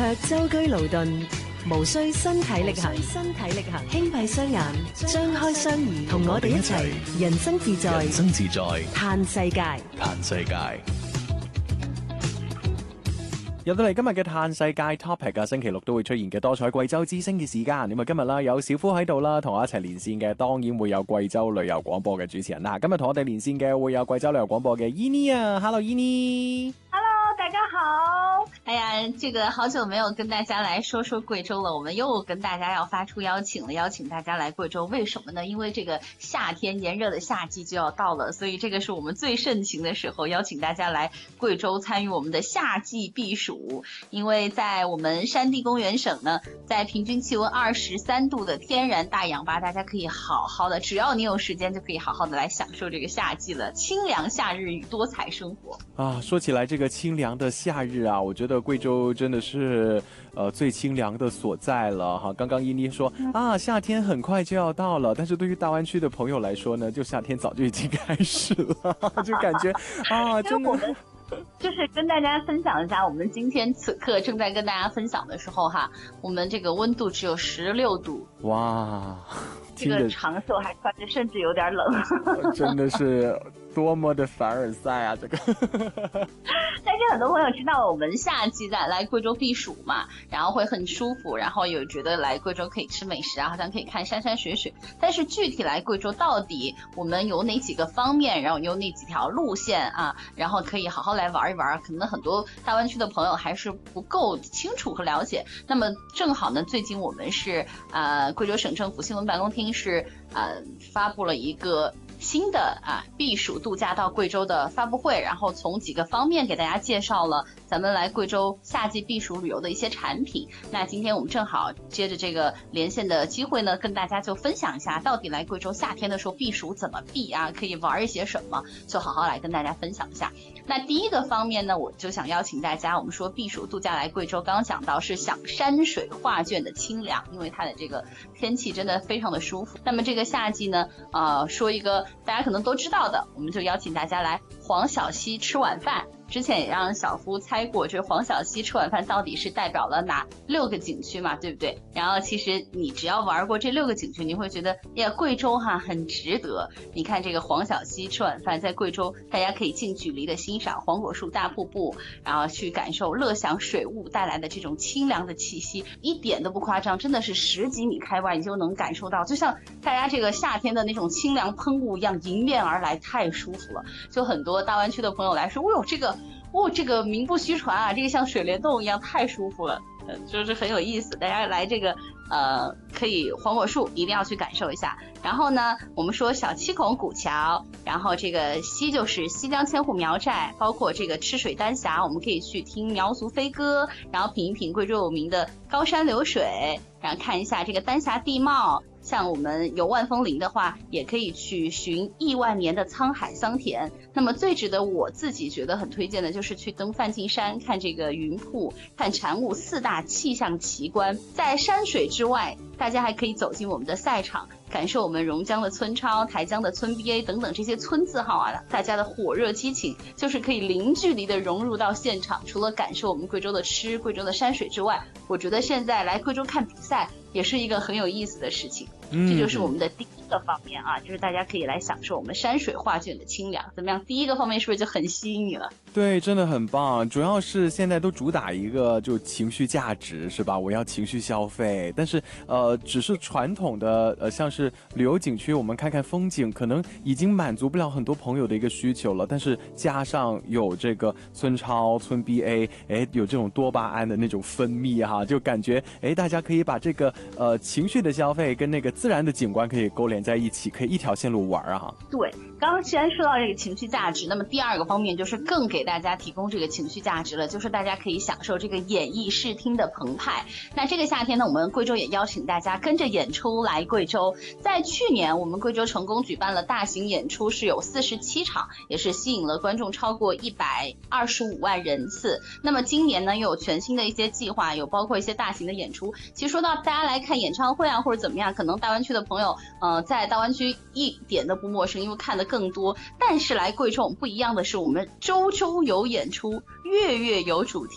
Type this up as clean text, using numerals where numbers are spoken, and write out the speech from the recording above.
卻舟車勞頓，無需身體力行，輕閉雙眼，張開雙耳，同我哋一齊人生自在，嘆世界。 入到嚟今日嘅嘆世界 topic 啊，星期六都會出現嘅多彩貴州之聲嘅時間。咁啊，今日啦有小夫喺度啦，同我一齊連線嘅，當然會有貴州旅遊廣播嘅主持人啦。今日同我哋連線嘅會有貴州旅遊廣播嘅伊妮啊 ，Hello 伊妮。 大家好，哎呀，这个好久没有跟大家来说说贵州了，我们又跟大家要发出邀请了，邀请大家来贵州，为什么呢？因为这个夏天炎热的夏季就要到了，所以这个是我们最盛情的时候，邀请大家来贵州参与我们的夏季避暑。因为在我们山地公园省呢，在平均气温23度的天然大氧吧，大家可以好好的，只要你有时间就可以好好的来享受这个夏季了，清凉夏日与多彩生活啊。说起来这个清凉的夏日啊，我觉得贵州真的是最清凉的所在了哈。刚刚伊妮说啊，夏天很快就要到了，但是对于大湾区的朋友来说呢，就夏天早就已经开始了，就感觉啊，真的。 就是跟大家分享一下，我们今天此刻正在跟大家分享的时候哈，我们这个温度只有16度，哇，这个长袖还穿着甚至有点冷， 真的是多么的凡尔赛啊这个。 但是很多朋友知道我们夏季在来贵州避暑嘛，然后会很舒服，然后有觉得来贵州可以吃美食啊，好像可以看山山水水，但是具体来贵州到底我们有哪几个方面，然后有哪几条路线啊，然后可以好好来玩一玩，可能很多大湾区的朋友还是不够清楚和了解。那么正好呢，最近我们是贵州省政府新闻办公厅是发布了一个新的避暑度假到贵州的发布会，然后从几个方面给大家介绍了咱们来贵州夏季避暑旅游的一些产品。那今天我们正好接着这个连线的机会呢，跟大家就分享一下到底来贵州夏天的时候避暑怎么避啊，可以玩一些什么，就好好来跟大家分享一下。那第一个方面呢，我就想邀请大家，我们说避暑度假来贵州，刚刚讲到是享山水画卷的清凉，因为它的这个天气真的非常的舒服。那么这个夏季呢，说一个大家可能都知道的，我们就邀请大家来黄小溪吃晚饭。之前也让小夫猜过，这黄小溪吃晚饭到底是代表了哪6个景区嘛，对不对？然后其实你只要玩过这6个景区，你会觉得呀，贵州很值得。你看这个黄小溪吃晚饭，在贵州大家可以近距离的欣赏黄果树大瀑布，然后去感受乐享水雾带来的这种清凉的气息，一点都不夸张，真的是10几米开外你就能感受到，就像大家这个夏天的那种清凉喷雾一样迎面而来，太舒服了。就很多大湾区的朋友来说，这个名不虚传啊，这个像水帘洞一样，太舒服了，就是很有意思。大家来这个可以黄果树一定要去感受一下。然后呢，我们说小七孔古桥，然后这个西就是西江千户苗寨，包括这个吃水丹霞，我们可以去听苗族飞歌，然后品一品贵州有名的高山流水，然后看一下这个丹霞地貌。像我们有万峰林的话，也可以去寻亿万年的沧海桑田。那么最值得我自己觉得很推荐的就是去登梵净山，看这个云瀑，看禅雾4大气象奇观。在山水之外，大家还可以走进我们的赛场，感受我们榕江的村超、台江的村 BA 等等这些村字号啊，大家的火热激情，就是可以零距离的融入到现场。除了感受我们贵州的吃、贵州的山水之外，我觉得现在来贵州看比赛也是一个很有意思的事情。这就是我们的第一个方面啊，就是大家可以来享受我们山水画卷的清凉。怎么样？第一个方面是不是就很吸引你了？ 对，真的很棒。主要是现在都主打一个就情绪价值，是吧？我要情绪消费，但是只是传统的像是旅游景区，我们看看风景，可能已经满足不了很多朋友的一个需求了。但是加上有这个村超、村 BA， 有这种多巴胺的那种分泌哈，就感觉大家可以把这个情绪的消费跟那个自然的景观可以勾连在一起，可以一条线路玩啊。对， 刚刚既然说到这个情绪价值，那么第二个方面就是更给大家提供这个情绪价值了，就是大家可以享受这个演艺视听的澎湃。那这个夏天呢，我们贵州也邀请大家跟着演出来贵州。在去年我们贵州成功举办了大型演出，是有47场，也是吸引了观众超过125万人次。那么今年呢，又有全新的一些计划，有包括一些大型的演出。其实说到大家来看演唱会啊或者怎么样，可能大湾区的朋友在大湾区一点都不陌生，因为看的更多。但是来贵州不一样的是，我们周周有演出，月月有主题。